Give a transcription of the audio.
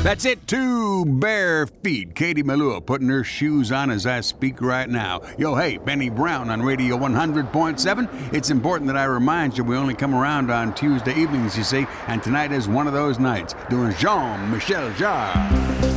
That's it, 2 bare feet. Katie Malua putting her shoes on as I speak right now. Yo, hey, Benny Brown on Radio 100.7. It's important that I remind you we only come around on Tuesday evenings, you see, and tonight is one of those nights, doing Jean-Michel Jarre.